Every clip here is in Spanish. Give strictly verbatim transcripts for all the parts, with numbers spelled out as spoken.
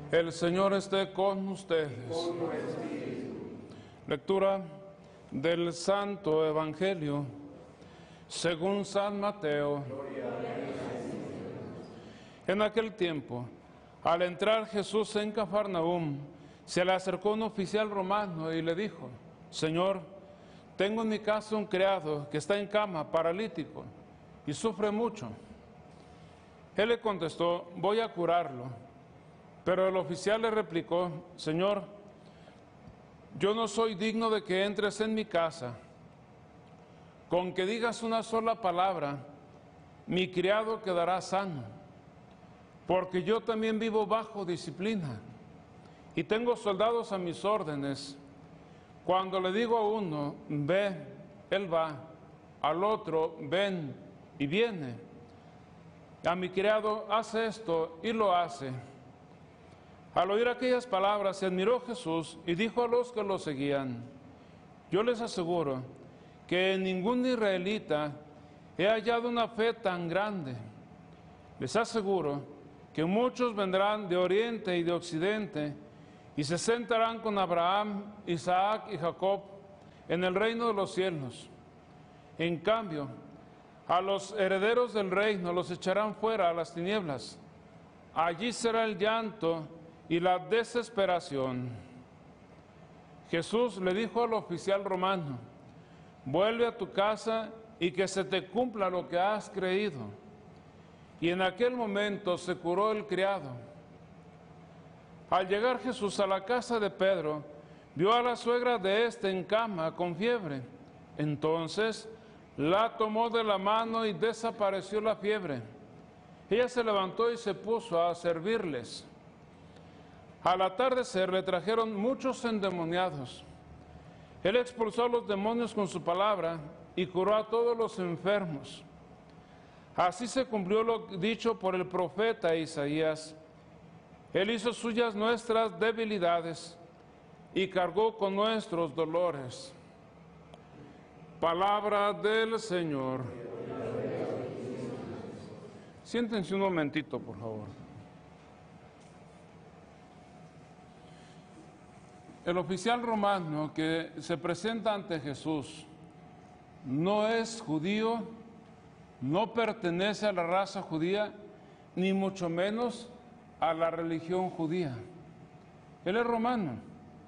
El Señor esté con ustedes. Con tu espíritu. Lectura del Santo Evangelio según San Mateo. En aquel tiempo, al entrar Jesús en Cafarnaúm, se le acercó un oficial romano y le dijo: Señor, tengo en mi casa un criado que está en cama, paralítico, y sufre mucho. Él le contestó: voy a curarlo. Pero el oficial le replicó: Señor, yo no soy digno de que entres en mi casa. Con que digas una sola palabra, mi criado quedará sano, porque yo también vivo bajo disciplina y tengo soldados a mis órdenes. Cuando le digo a uno, ve, él va; al otro, ven, y viene. A mi criado, hace esto, y lo hace. Al oír aquellas palabras, se admiró Jesús y dijo a los que lo seguían: yo les aseguro que en ningún israelita he hallado una fe tan grande. Les aseguro que muchos vendrán de oriente y de occidente y se sentarán con Abraham, Isaac y Jacob en el reino de los cielos. En cambio, a los herederos del reino los echarán fuera a las tinieblas. Allí será el llanto y la desesperación. Jesús le dijo al oficial romano: vuelve a tu casa y que se te cumpla lo que has creído. Y en aquel momento se curó el criado. Al llegar Jesús a la casa de Pedro, vio a la suegra de éste en cama con fiebre. Entonces la tomó de la mano y desapareció la fiebre. Ella se levantó y se puso a servirles. Al atardecer le trajeron muchos endemoniados. Él expulsó a los demonios con su palabra y curó a todos los enfermos. Así se cumplió lo dicho por el profeta Isaías: Él hizo suyas nuestras debilidades y cargó con nuestros dolores. Palabra del Señor. Siéntense un momentito, por favor. El oficial romano que se presenta ante Jesús no es judío, no pertenece a la raza judía, ni mucho menos a la religión judía. Él es romano.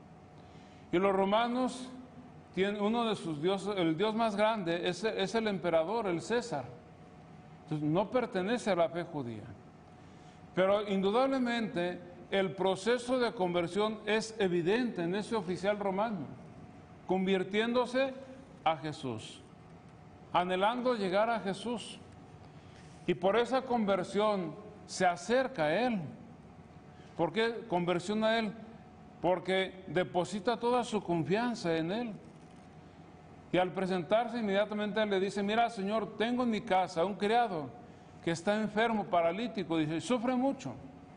Y los romanos tienen uno de sus dioses, el dios más grande es, es el emperador, el César. Entonces no pertenece a la fe judía. Pero indudablemente el proceso de conversión es evidente en ese oficial romano, convirtiéndose a Jesús, anhelando llegar a Jesús. Y por esa conversión se acerca a Él. ¿Por qué conversión a Él? Porque deposita toda su confianza en Él. Y al presentarse inmediatamente le dice: mira, Señor, tengo en mi casa un criado que está enfermo, paralítico, dice, y sufre mucho.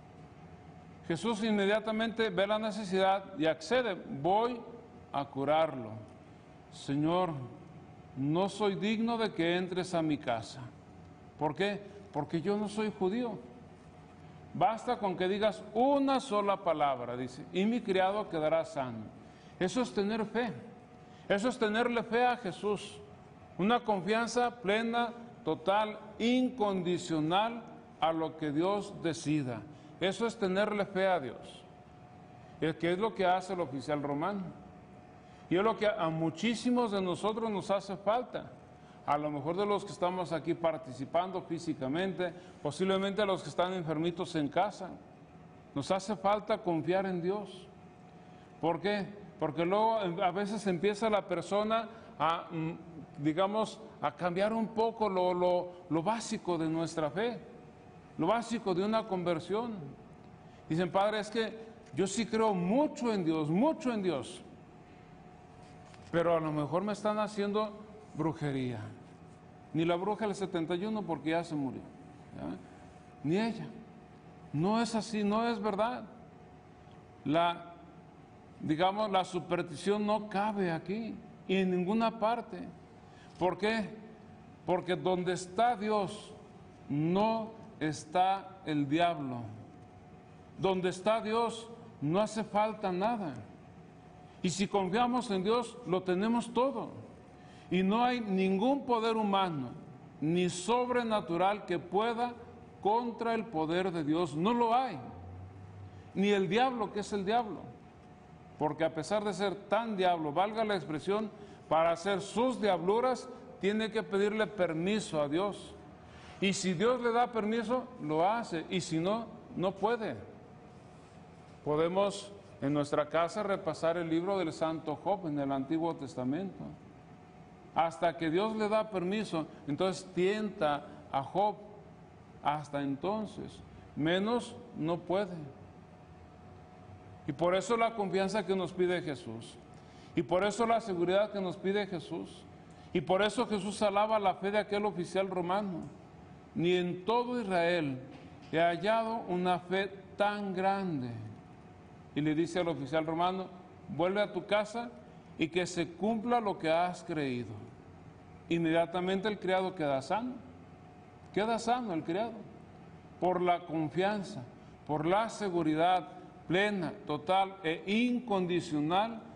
Jesús inmediatamente ve la necesidad y accede: voy a curarlo. Señor, no soy digno de que entres a mi casa. ¿Por qué? Porque yo no soy judío. Basta con que digas una sola palabra, dice, y mi criado quedará sano. Eso es tener fe. Eso es tenerle fe a Jesús. Una confianza plena, total, incondicional a lo que Dios decida. Eso es tenerle fe a Dios. Es que es lo que hace el oficial romano. Y es lo que a muchísimos de nosotros nos hace falta. A lo mejor de los que estamos aquí participando físicamente, posiblemente a los que están enfermitos en casa. Nos hace falta confiar en Dios. ¿Por qué? Porque luego a veces empieza la persona a, digamos, a cambiar un poco lo, lo, lo básico de nuestra fe, lo básico de una conversión. Dicen: Padre, es que yo sí creo mucho en Dios, mucho en Dios, pero a lo mejor me están haciendo brujería. Ni la bruja del setenta y uno, porque ya se murió, ¿ya? Ni ella. No es así, no es verdad. La, digamos, la superstición no cabe aquí y en ninguna parte. ¿Por qué? Porque donde está Dios no está el diablo. Donde está Dios, no hace falta nada. Y si confiamos en Dios, lo tenemos todo. Y no hay ningún poder humano, ni sobrenatural que pueda contra el poder de Dios. No lo hay. Ni el diablo, que es el diablo. Porque a pesar de ser tan diablo, valga la expresión, para hacer sus diabluras, tiene que pedirle permiso a Dios. Y si Dios le da permiso, lo hace. Y si no, no puede. Podemos en nuestra casa repasar el libro del Santo Job en el Antiguo Testamento. Hasta que Dios le da permiso, entonces tienta a Job. Hasta entonces, menos no puede. Y por eso la confianza que nos pide Jesús. Y por eso la seguridad que nos pide Jesús. Y por eso Jesús alaba la fe de aquel oficial romano. Ni en todo Israel he hallado una fe tan grande. Y le dice al oficial romano, vuelve a tu casa y que se cumpla lo que has creído. Inmediatamente el criado queda sano. Queda sano el criado. Por la confianza, por la seguridad plena, total e incondicional